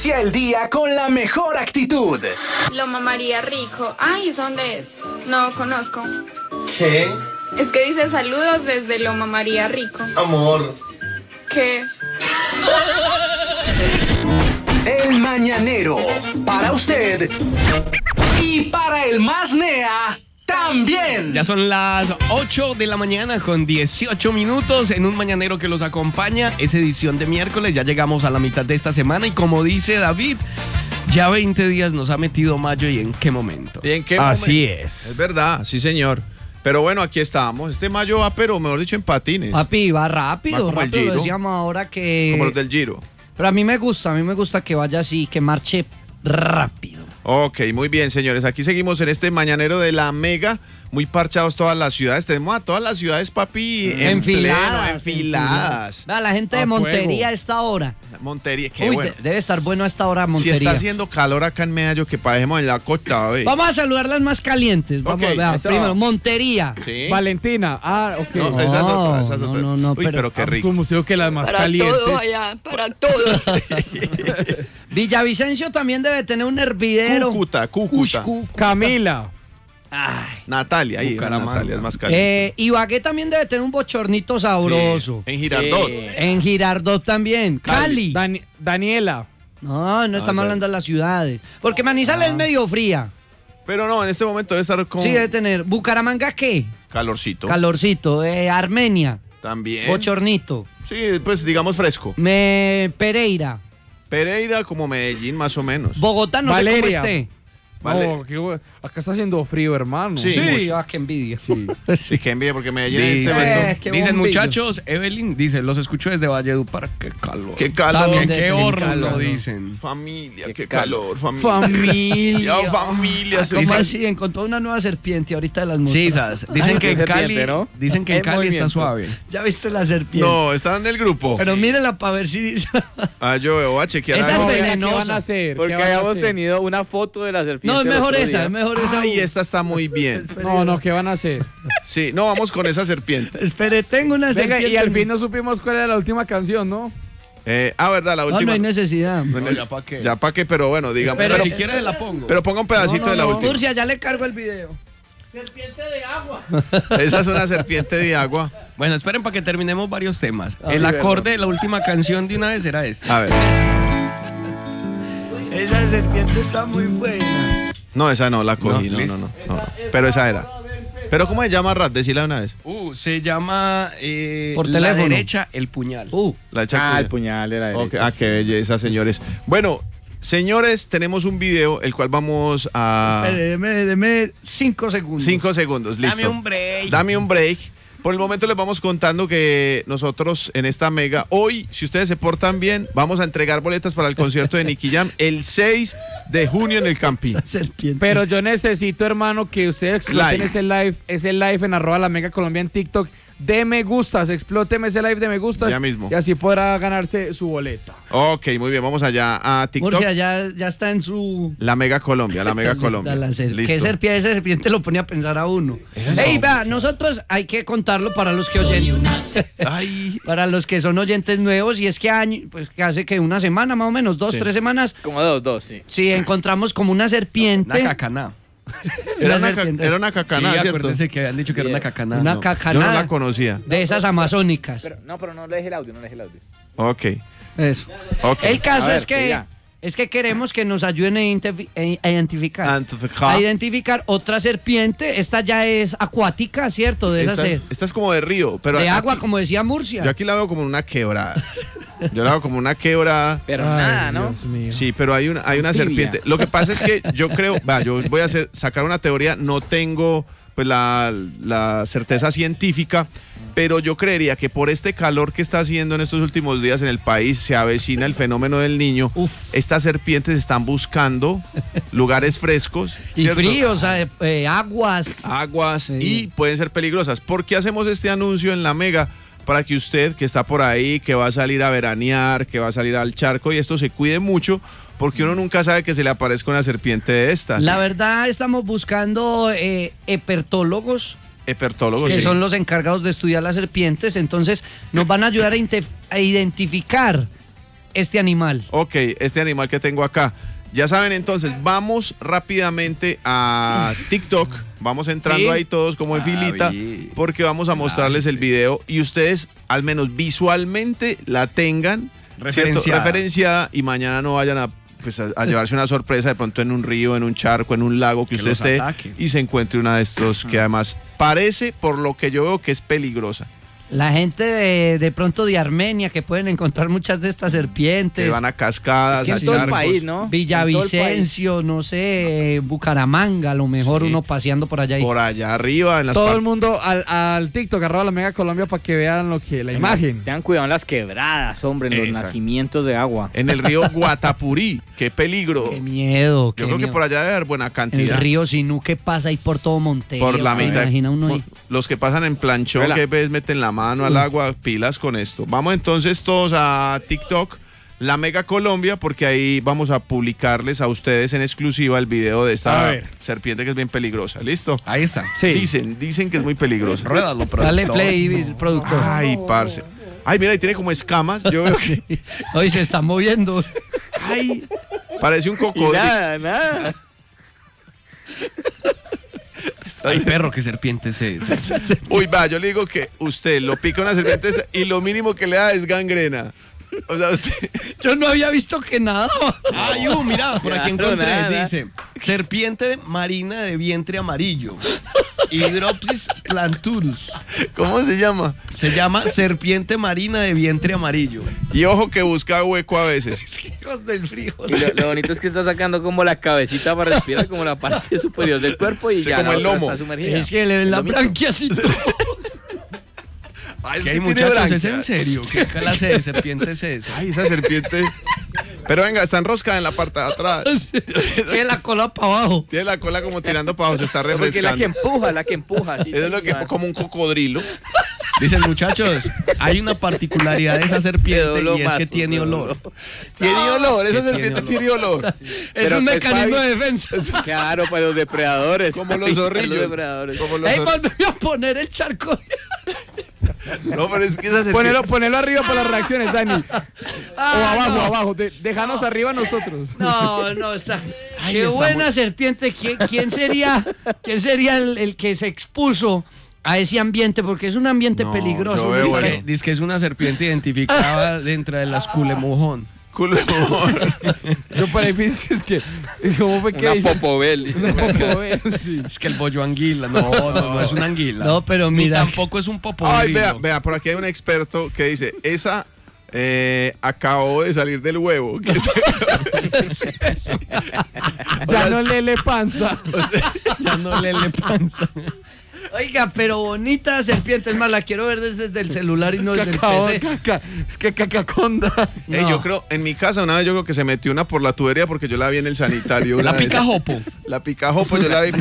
Inicia el día con la mejor actitud. Loma María Rico. Ay, ¿dónde es? No conozco. ¿Qué? Es que dice saludos desde Loma María Rico. Amor. ¿Qué es? El Mañanero. Para usted. Y para el más nea, también. Ya son las 8 de la mañana con 18 minutos en un mañanero que los acompaña. Es edición de miércoles, ya llegamos a la mitad de esta semana y como dice David, ya 20 días nos ha metido mayo y ¿en qué momento? ¿Y en qué Así momento? es. Es verdad, sí señor. Pero bueno, aquí estamos. Este mayo va, pero mejor dicho, en patines. Papi, va rápido, Va como el rápido, Giro. decíamos ahora que... Como los del Giro. Pero a mí me gusta que vaya así, que marche rápido. Ok, muy bien, señores. Aquí seguimos en este mañanero de la Mega. Muy parchados todas las ciudades. Tenemos a todas las ciudades, papi, enfiladas. Vea, la gente de A Montería fuego. a esta hora. Montería, qué Uy, bueno. debe estar bueno a esta hora Si Montería. está haciendo calor acá en Medallo, que padecemos en la costa, ¿ve? Vamos a saludar las más calientes. Vamos, Ok, vea, eso. primero, Montería. Sí. Valentina, ok. No, esa es otra, esa es No, otra. no, no, Uy, pero qué rico. Como usted dijo que las más Para calientes. todos allá, para todos. Villavicencio también debe tener un hervidero. Cúcuta. Cuscu. Camila. Natalia, ahí, Bucaramanga. Natalia es más caliente. Ibagué también debe tener un bochornito sabroso. Sí, en Girardot. En Girardot también. Cali. Daniela. No, no estamos esa- hablando de las ciudades. Porque Manizales es medio fría. Pero no, en este momento debe estar con Sí, debe tener. Bucaramanga, ¿qué? calorcito. Calorcito. Armenia. También. Bochornito. Sí, pues digamos fresco. Pereira. Pereira como Medellín, más o menos. Bogotá, no sé Valeria. cómo esté. Vale. No, acá está haciendo frío, hermano. Sí. Sí, qué envidia. Sí, que envidia, porque Medellín en Dice- este momento... qué Dicen bombillo. muchachos, Evelyn dice, los escucho desde Valledupar, qué calor. ¡Qué calor! También Qué tener horno, calor. dicen. Familia, qué calor, familia. Familia. Ya, familia. ¿Cómo Dicen- así? Encontró una nueva serpiente ahorita de las Sí, mostras. ¿sabes? Dicen que en Serpiente, Cali, ¿no? dicen que en En Cali está movimiento. suave. ¿Ya viste la serpiente? No, están en el grupo. Pero mírela para ver si... Ah, yo voy a chequear. Esa algo. es ¿Qué venenosa. van a hacer? Porque ¿Qué van a habíamos hacer? tenido una foto de la serpiente. No, es el mejor otro esa, día. es mejor esa. Ay, esta está muy bien. No, ¿qué van a hacer? Sí, no, vamos con esa serpiente. Espere, tengo una Venga, serpiente. y al fin no supimos cuál era la última canción, ¿no? Verdad, la No, última. no hay necesidad. No, ya pa' qué. Ya pa' qué, pero bueno, digamos. Pero Pero, si quieres la pongo. pero ponga un pedacito de la última. Murcia, ya le cargo el video. Esa es una serpiente de agua. Bueno, esperen para que terminemos varios temas. Ah, El sí, acorde de la última canción de una vez era este. A ver. Esa serpiente está muy buena. No, esa no, la cogí. No, No. Pero esa era. Pero ¿cómo se llama, Rat? Decíla una vez. Se llama Por la teléfono. derecha, el puñal. La hecha El puñal de la Ok, derecha. qué belleza, señores. Bueno, señores, tenemos un video, el cual vamos a... Espere, deme 5 segundos. 5 segundos, listo. Dame un break. Dame un break. Por el momento les vamos contando que nosotros en esta mega, hoy, si ustedes se portan bien, vamos a entregar boletas para el concierto de Nicky Jam el 6 de junio en el Campín. Esa serpiente. Pero yo necesito, hermano, que ustedes exploten Live. ese live en @LaMegaColombia en TikTok. De me gustas, explóteme ese live de me gustas. Ya mismo. Y así podrá ganarse su boleta. Ok, muy bien, vamos allá a TikTok. Murcia ya está en su... La Mega Colombia, la Mega Colombia. ¿Qué Listo. serpiente? Esa serpiente lo pone a pensar a uno. Ey, vea, nosotros hay que contarlo para los que oyen, Ay, para los que son oyentes nuevos, y es que pues que hace que una semana más o menos, 2-3 semanas, Como dos, sí. sí, encontramos como una serpiente. Una cacaná. era una, serpiente. era una cacaná, Sí, ¿cierto? acuérdense que habían dicho que era una cacaná. Una No. Yo no cacanada la conocía. de esas amazónicas. Pero no le deje el audio, Ok, Eso. ok. El caso A ver, es que siga. es que queremos que nos ayuden a identificar. Identificar. A identificar otra serpiente. Esta ya es acuática, ¿cierto? De esas Esta es como de río, pero de aquí- agua, como decía Murcia. Yo aquí la veo como una quebrada. Yo la veo como una quebrada. Pero Ay, nada, ¿no? Dios mío. Sí, pero hay una Tibia. serpiente. Lo que pasa es que yo creo, yo voy a sacar una teoría, no tengo pues la certeza científica, pero yo creería que por este calor que está haciendo en estos últimos días en el país, se avecina el fenómeno del niño. Uf. Estas serpientes están buscando lugares frescos Y ¿cierto? fríos, aguas. Aguas Sí. y pueden ser peligrosas. ¿Por qué hacemos este anuncio en la Mega? Para que usted que está por ahí, que va a salir a veranear, que va a salir al charco y esto, se cuide mucho, porque uno nunca sabe que se le aparezca una serpiente de estas. La verdad, estamos buscando herpetólogos, Herpetólogos, que sí. son los encargados de estudiar las serpientes. Entonces nos van a ayudar a identificar este animal. Ok, este animal que tengo acá. Ya saben, entonces, vamos rápidamente a TikTok. Vamos entrando Sí. ahí todos como en filita, porque vamos a mostrarles el video y ustedes, al menos visualmente, la tengan ¿cierto? Referenciada, y mañana no vayan a llevarse una sorpresa de pronto en un río, en un charco, en un lago que usted esté y se encuentre una de estos que además parece, por lo que yo veo, que es peligrosa. La gente de pronto de Armenia, que pueden encontrar muchas de estas serpientes. Que van a cascadas, Que a en todo el charcos. país, ¿no? Villavicencio, no sé, Bucaramanga, a lo mejor Sí. uno paseando por allá. Por allá arriba, en las Todo el partes. mundo al TikTok, @la Mega Colombia, para que vean la imagen. Tengan cuidado en las quebradas, hombre, en los Exacto. nacimientos de agua. En el río Guatapurí, qué peligro. Qué miedo. Yo creo que por allá debe haber buena El cantidad. río Sinú que pasa ahí por todo Montevideo. Por la ¿se mitad. imagina uno ahí? Los que pasan en planchón, Vela. que ves meten la mano al agua, pilas con esto. Vamos entonces todos a TikTok, La Mega Colombia, porque ahí vamos a publicarles a ustedes en exclusiva el video de A esta ver. serpiente que es bien peligrosa. ¿Listo? Ahí está. Sí. Dicen que es muy peligrosa. Ruédalo, Dale productor. play, el productor. Ay, parce. Ay, mira, ahí tiene como escamas. Yo veo que... Hoy se está moviendo. Ay, parece un Y cocodrilo. nada. Ay, perro, qué serpiente es esa. Uy, va, yo le digo que usted lo pica una serpiente esta y lo mínimo que le da es gangrena. O sea, usted... Yo no había visto que nada. Ay, mira, por aquí Claro, encontré, nada. dice, serpiente marina de vientre amarillo, Hydropsis planturus, ¿Cómo se llama? se llama serpiente marina de vientre amarillo. Y ojo que busca hueco a veces. Hijos del frío. Y lo bonito es que está sacando como la cabecita para respirar, como la parte superior del cuerpo y Sí, ya como la el otra lomo. está sumergida. Es que le ven la Lomito. branquia y todo. Ay, es ¿Qué que hay, tiene muchachos? ¿Es branquia. en serio? ¿Qué clase de serpiente es esa? Ay, esa serpiente. Pero venga, está enroscada en la parte de atrás. Tiene la cola para abajo. Tiene la cola como tirando para abajo, se está Porque la refrescando. que empuja. Sí, Eso es lo que como un cocodrilo. Dicen, muchachos, hay una particularidad de esa serpiente Quedó y es que lomazo, tiene quedó olor. loco. Tiene olor, esa Sí, serpiente tiene tiene olor. Es Pero un es mecanismo para- de defensa. Claro, para los depredadores. Como los Para zorrillos. los depredadores. Como los Ey, zorrillos. volvió a poner el charco. No, pero es que esa serpiente. Ponelo arriba para las reacciones, Dani. O Ah, abajo, no. abajo. Déjanos arriba nosotros. No, está. Ay, Qué está buena muy- serpiente. ¿Quién sería el que se expuso a ese ambiente? Porque es un ambiente No, peligroso. yo veo, ¿no? bueno. Dice que es una serpiente identificada dentro de las culemujón. Culo de humor. Yo por ahí pienso, es que. ¿Cómo fue que Una dice? popobel. dice. Una popobel, sí. Es que el bollo anguila, no es una anguila. No, pero Ni mira. tampoco es un Ay, popodrilo. vea, por aquí hay un experto que dice, esa acabó de salir del huevo. Que Ya no le panza. Ya no le panza. Oiga, pero bonita serpiente. Es más, la quiero ver desde el celular y no desde el Cacao, PC. es que cacaconda. Ey, No. yo creo, en mi casa una vez yo creo que se metió una por la tubería porque yo la vi en el sanitario. una La vez. pica jopo. La picajopo yo la vi.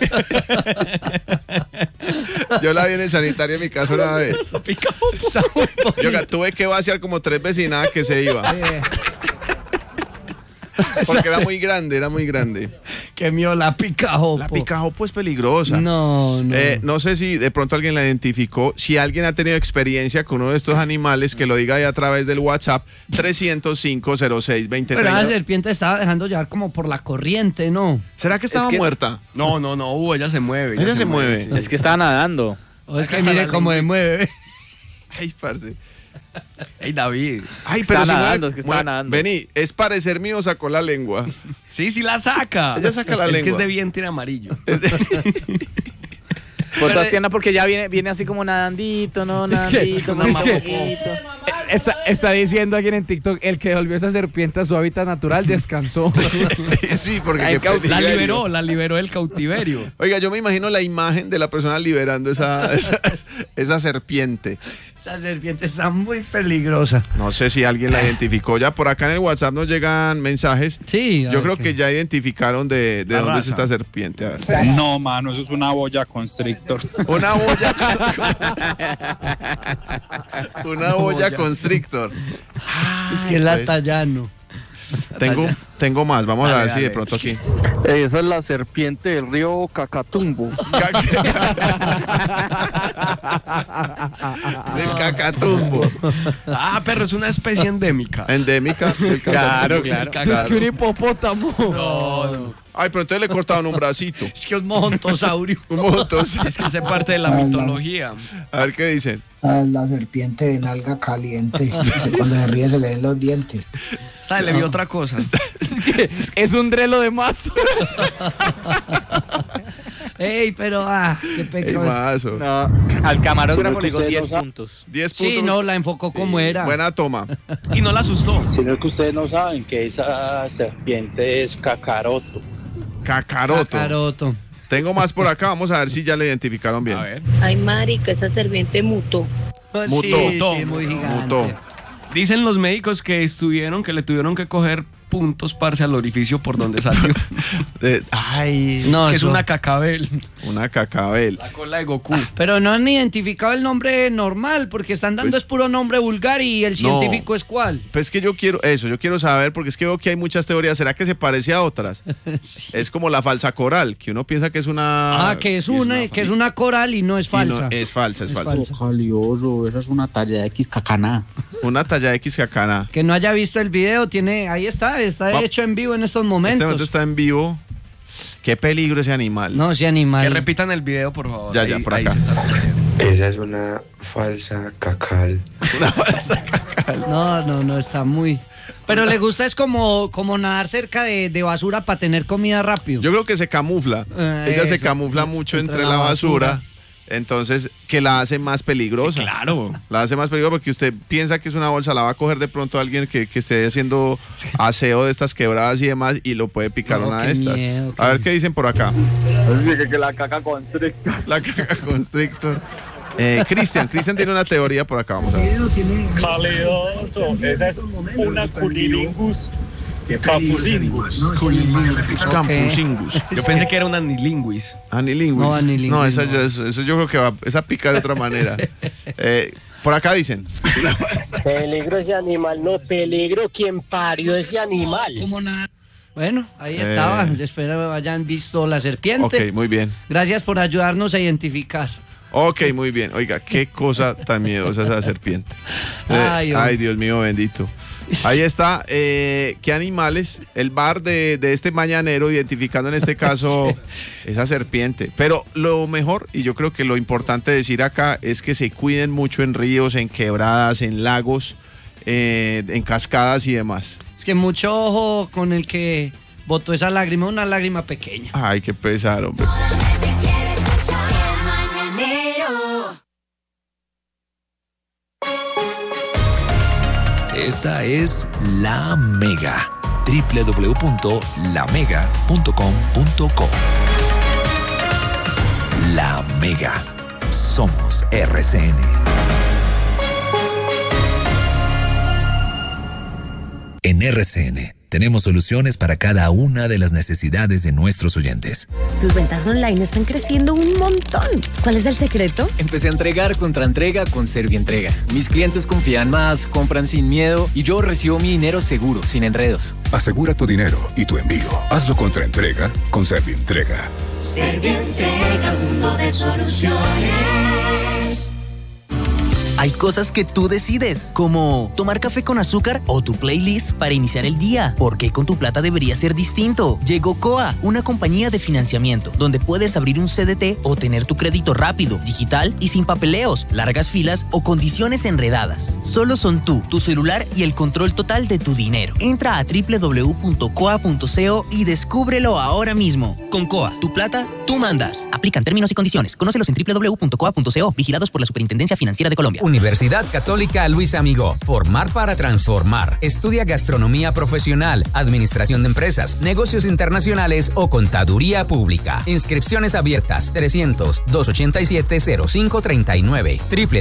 Yo la vi en el sanitario de mi casa una vez. La pica jopo. Está muy Yo bonita. tuve que vaciar como 3 veces y nada que se iba. Eh, Porque era muy grande, era muy grande. que mío, la picajopo. La picajopo es peligrosa. No. No sé si de pronto alguien la identificó. Si alguien ha tenido experiencia con uno de estos animales, que lo diga ahí a través del WhatsApp 305-06-2030. Pero la serpiente estaba dejando llevar como por la corriente, ¿no? ¿Será que estaba Es que- muerta? No, ella se mueve. Ella se mueve. Es que estaba nadando. O es que mire cómo se mueve. Ay, parce. Ey, David. Ay, Está pero si nadando, es que está mueve- nadando. Vení, es parecer mío, sacó la lengua. Sí la saca. Ella saca la es que lengua. es de vientre amarillo. Por todas piernas porque ya viene así como nadandito, ¿no? Es que- Nadandito, es mamá que- poquito. Está diciendo alguien en TikTok, el que devolvió esa serpiente a su hábitat natural descansó. Sí, porque Ay, qué cautiverio. peligroso. La liberó del cautiverio. Oiga, yo me imagino la imagen de la persona liberando esa serpiente. Esa serpiente está muy peligrosa. No sé si alguien la identificó. Ya por acá en el WhatsApp nos llegan mensajes. Sí. a Yo ver creo qué- que ya identificaron de La dónde es raza. esta serpiente. A ver. No, mano, eso es una boya constrictor. Una boya. Una boya constrictor. Es que es la pues. Tallano. Tengo más, vamos Dale, a ver si de dale. pronto aquí. Esa es la serpiente del río Cacatumbo. Del Cacatumbo. Ah, pero es una especie endémica. Endémica. El Claro, Cacatumbo. claro. Es que un hipopótamo. No. Ay, pero entonces le cortaron un bracito. Es que un montosaurio. Un montón. Es que hace parte de la mitología. A ver qué dicen. La serpiente de nalga caliente. Cuando se ríe se le ven los dientes. ¿Sabe? Le vi otra cosa. Es un drelo de mazo. Ey, pero qué Ey, pecado. mazo. No, al camarógrafo Sino le que digo usted 10 no sabe. puntos. 10 puntos. Sí, no, la enfocó como era. Buena toma. Y no la asustó. Sino que ustedes no saben que esa serpiente es Kakaroto. Cacaroto. Cacaroto. Tengo más por acá, vamos a ver si ya le identificaron bien. A ver. Ay, marica, esa serpiente mutó. Mutó. Sí, muy gigante. Mutó. Dicen los médicos que le tuvieron que coger puntos, parce, al orificio por donde salió. Ay, No, Que es eso. una cacabel. una cacabel. La cola de Goku. Pero no han identificado el nombre normal, porque están dando Pues- es puro nombre vulgar y el científico es cuál. Pues es que yo quiero saber, porque es que veo que hay muchas teorías. ¿Será que se parece a otras? Es como la falsa coral, que uno piensa que es una... Que es una coral y no es y no, falsa. es falsa. Calioso, esa es una talla X cacaná. Una talla X cacana. Que no haya visto el video, ahí está Va- hecho en vivo en estos Este momentos. momento está en vivo. Qué peligro ese animal. No, ese Que animal. repitan el video, por favor. Ya, Ahí- por ahí acá. se está repitiendo. Esa es una falsa cacal. Una falsa cacal. No, está muy... Pero le gusta es como nadar cerca de basura para tener comida rápido. Yo creo que se camufla. Ella se Eso. camufla mucho entre la basura. Entonces, que la hace más peligrosa. Claro. La hace más peligrosa porque usted piensa que es una bolsa, la va a coger de pronto alguien que esté haciendo aseo de estas quebradas y demás y lo puede picar No, una qué de estas. miedo, A ver qué dicen por acá. Así que la caca constrictor. La caca constrictor. Cristian tiene una teoría por acá, vamos a ver. Calidoso. Esa es una Cunilingus capucingus. Campusingus. Yo pensé que era un anilinguis. Anilinguis. No, anilinguis, No, esa, no. eso yo creo que esa pica de otra manera. Por acá dicen. Peligro ese animal, no, peligro quien parió ese animal. Bueno, ahí estaba. Espero hayan visto la serpiente. Ok, muy bien. Gracias por ayudarnos a identificar. Ok, muy bien. Oiga, qué cosa tan miedosa esa serpiente. Ay, hombre. Ay, Dios mío, bendito. Ahí está. ¿Qué animales? El bar de este mañanero, identificando en este caso esa serpiente. Pero lo mejor, y yo creo que lo importante decir acá, es que se cuiden mucho en ríos, en quebradas, en lagos, en cascadas y demás. Es que mucho ojo con el que botó esa lágrima, una lágrima pequeña. Ay, qué pesar, hombre. Esta es La Mega. www.lamega.com.co. La Mega. Somos RCN. En RCN tenemos soluciones para cada una de las necesidades de nuestros oyentes. Tus ventas online están creciendo un montón. ¿Cuál es el secreto? Empecé a entregar contra entrega con Servientrega. Mis clientes confían más, compran sin miedo y yo recibo mi dinero seguro, sin enredos. Asegura tu dinero y tu envío. Hazlo contra entrega con Servientrega. Servientrega, un mundo de soluciones. Hay cosas que tú decides, como tomar café con azúcar o tu playlist para iniciar el día. ¿Por qué con tu plata debería ser distinto? Llegó Coa, una compañía de financiamiento, donde puedes abrir un CDT o tener tu crédito rápido, digital y sin papeleos, largas filas o condiciones enredadas. Solo son tú, tu celular y el control total de tu dinero. Entra a www.coa.co y descúbrelo ahora mismo. Con Coa, tu plata, tú mandas. Aplican términos y condiciones. Conócelos en www.coa.co, vigilados por la Superintendencia Financiera de Colombia. Universidad Católica Luis Amigó. Formar para transformar. Estudia gastronomía profesional, administración de empresas, negocios internacionales o contaduría pública. Inscripciones abiertas 300-287-0539.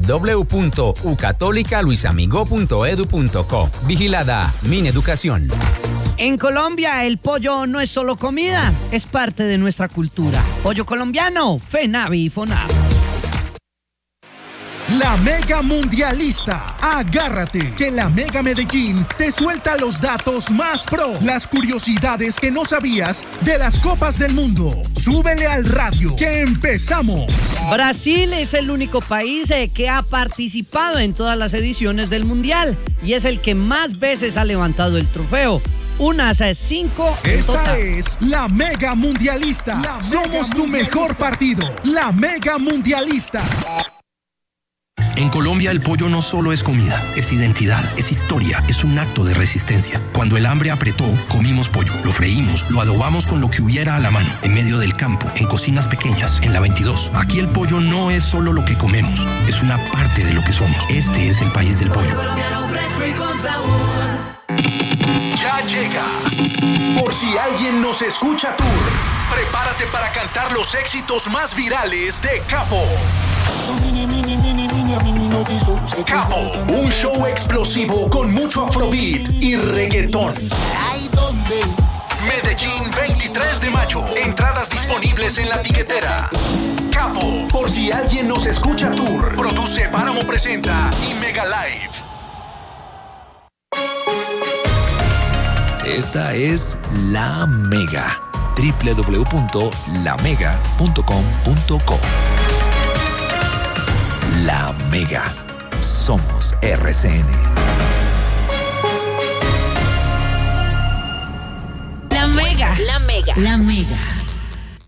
www.ucatolicaluisamigó.edu.co. Vigilada Mineducación. En Colombia, el pollo no es solo comida, es parte de nuestra cultura. Pollo colombiano, FENAVI y FONAV. La Mega Mundialista. Agárrate, que la Mega Medellín te suelta los datos más pro, las curiosidades que no sabías de las copas del mundo. Súbele al radio, que empezamos. Brasil es el único país que ha participado en todas las ediciones del Mundial y es el que más veces ha levantado el trofeo. Unas 5 en Esta total. es la Mega Mundialista. Somos tu mejor partido. La Mega Mundialista. En Colombia el pollo no solo es comida, es identidad, es historia, es un acto de resistencia. Cuando el hambre apretó, comimos pollo, lo freímos, lo adobamos con lo que hubiera a la mano, en medio del campo, en cocinas pequeñas, en la 22. Aquí el pollo no es solo lo que comemos, es una parte de lo que somos. Este es el país del pollo. Ya llega. Por si alguien nos escucha tour, prepárate para cantar los éxitos más virales de Capo. Capo, un show explosivo con mucho afrobeat y reggaetón. Medellín, 23 de mayo. Entradas disponibles en la tiquetera. Capo, por si alguien nos escucha tour. Produce Páramo Presenta y Mega Live. Esta es La Mega. www.lamega.com.co. La Mega. Somos RCN. La Mega. La Mega. La Mega.